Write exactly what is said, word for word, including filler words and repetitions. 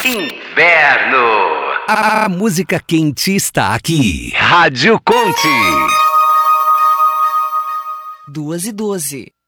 Inverno. A, a música quente está aqui. Rádio Conte. Duas e doze.